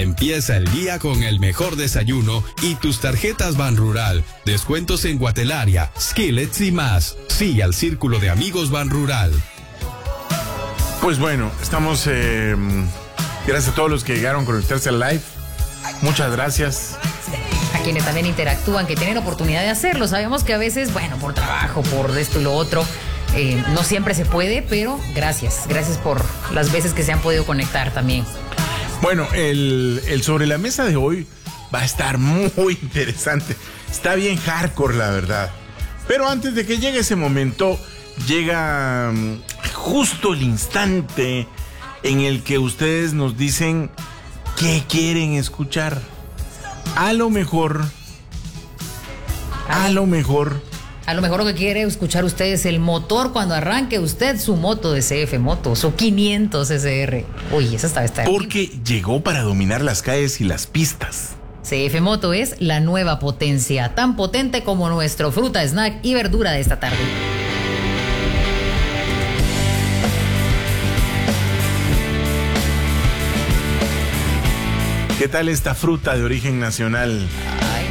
Empieza el día con el mejor desayuno y tus tarjetas Banrural. Descuentos en Guatelaria, Skillets y más. Sí al Círculo de Amigos Banrural. Pues bueno, estamos... gracias a todos los que llegaron a conectarse al live. Muchas gracias. A quienes también interactúan, que tienen oportunidad de hacerlo. Sabemos que a veces, bueno, por trabajo, por esto y lo otro, no siempre se puede, pero gracias. Gracias por las veces que se han podido conectar también. Bueno, el sobre la mesa de hoy va a estar muy interesante. Está bien hardcore, la verdad. Pero antes de que llegue ese momento, llega justo el instante en el que ustedes nos dicen qué quieren escuchar. A lo mejor lo que quiere escuchar usted es el motor cuando arranque usted su moto de CF Motos o 500 SR. Uy, esa está porque llegó para dominar las calles y las pistas. CF Moto es la nueva potencia, tan potente como nuestro fruta, snack y verdura de esta tarde. ¿Qué tal esta fruta de origen nacional?